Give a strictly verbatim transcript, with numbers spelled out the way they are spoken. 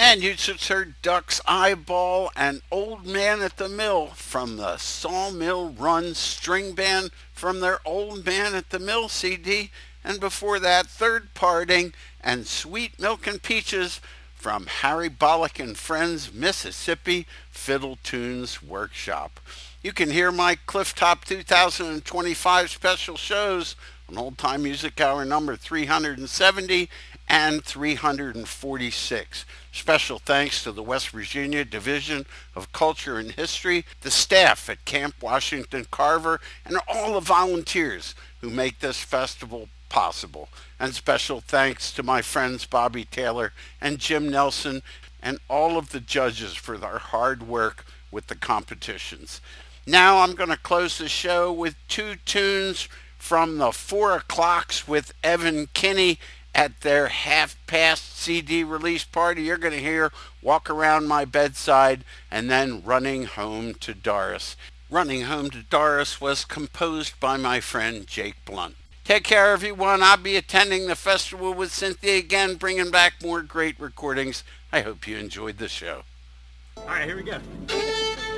And you just heard Duck's Eyeball and Old Man at the Mill from the Sawmill Run String Band from their Old Man at the Mill C D. And before that, Third Parting and Sweet Milk and Peaches from Harry Bollock and Friends Mississippi Fiddle Tunes Workshop. You can hear my Clifftop two thousand twenty-five special shows on Old Time Music Hour number three hundred seventy and three hundred forty-six. Special thanks to the West Virginia Division of Culture and History, the staff at Camp Washington Carver, and all the volunteers who make this festival possible. And special thanks to my friends Bobby Taylor and Jim Nelson and all of the judges for their hard work with the competitions. Now I'm going to close the show with two tunes from the Four O'Clocks with Evan Kinney at their half-past C D release party. You're going to hear Walk Around My Bedside and then Running Home to Doris. Running Home to Doris was composed by my friend Jake Blunt. Take care, everyone. I'll be attending the festival with Cynthia again, bringing back more great recordings. I hope you enjoyed the show. All right, here we go.